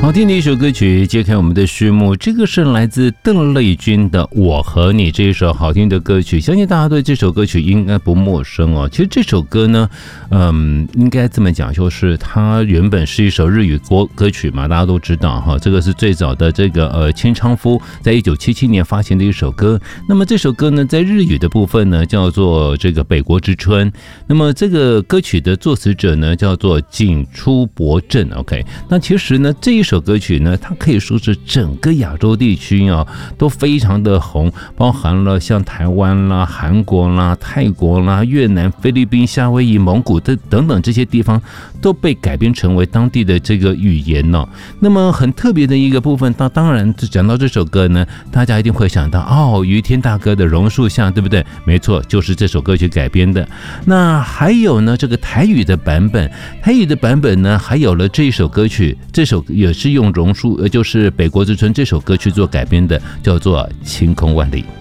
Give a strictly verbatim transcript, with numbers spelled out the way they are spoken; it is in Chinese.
好听的一首歌曲揭开我们的序幕，这个是来自邓丽君的《我和你》这一首好听的歌曲，相信大家对这首歌曲应该不陌生哦。其实这首歌呢，嗯，应该这么讲，就是它原本是一首日语歌歌曲嘛，大家都知道哈，这个是最早的这个呃千昌夫在一九七七年发行的一首歌。那么这首歌呢，在日语的部分呢叫做这个北国之春，那么这个歌曲的作词者呢叫做井出博正。OK， 那其实呢这一首歌曲呢，它可以说是整个亚洲地区啊都非常的红，包含了像台湾啦、韩国啦、泰国啦、越南、菲律宾、夏威夷、蒙古的等等这些地方都被改编成为当地的这个语言哦。那么很特别的一个部分，那当然讲到这首歌呢，大家一定会想到哦，于天大哥的榕树下，对不对？没错，就是这首歌曲改编的。那还有呢，这个台语的版本，台语的版本呢，还有了这一首歌曲，这首也是用榕树，呃，就是《北国之春》这首歌去做改编的，叫做《晴空万里》。